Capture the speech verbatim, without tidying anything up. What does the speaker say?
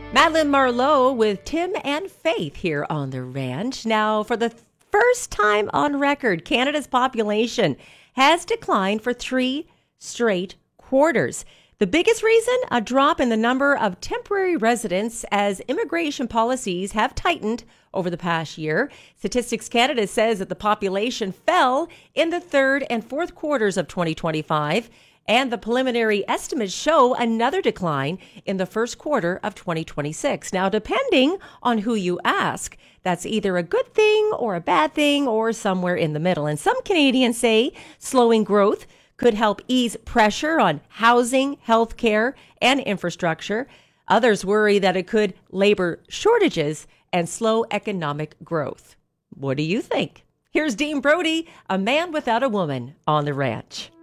Madeline Marlowe with Tim and Faith here on the ranch. Now, for the first time on record, Canada's population has declined for three straight quarters. The biggest reason? A drop in the number of temporary residents as immigration policies have tightened over the past year. Statistics Canada says that the population fell in the third and fourth quarters of twenty twenty-five. And the preliminary estimates show another decline in the first quarter of twenty twenty-six. Now, depending on who you ask, that's either a good thing or a bad thing or somewhere in the middle. And some Canadians say slowing growth could help ease pressure on housing, healthcare, and infrastructure. Others worry that it could labor shortages and slow economic growth. What do you think? Here's Dean Brody, A Man Without a Woman, on the ranch.